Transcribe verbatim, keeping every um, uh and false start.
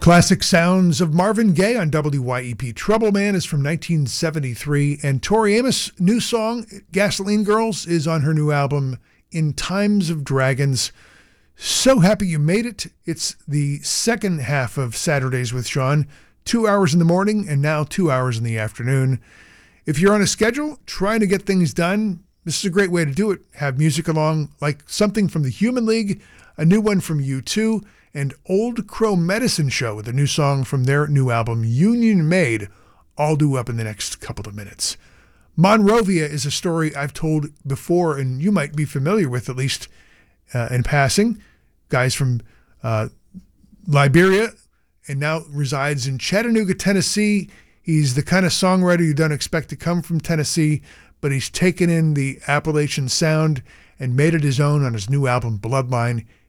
Classic sounds of Marvin Gaye on W Y E P. Trouble Man is from nineteen seventy-three, and Tori Amos' new song, Gasoline Girls, is on her new album, In Times of Dragons. So happy you made it. It's the second half of Saturdays with Sean, two hours in the morning and now two hours in the afternoon. If you're on a schedule, trying to get things done, this is a great way to do it. Have music along, like something from the Human League, a new one from U two, and Old Crow Medicine Show with a new song from their new album, Union Made, all due up in the next couple of minutes. Monrovia is a story I've told before, and you might be familiar with, at least uh, in passing. Guys from uh, Liberia, and now resides in Chattanooga, Tennessee. He's the kind of songwriter you don't expect to come from Tennessee, but he's taken in the Appalachian sound and made it his own on his new album, Bloodline.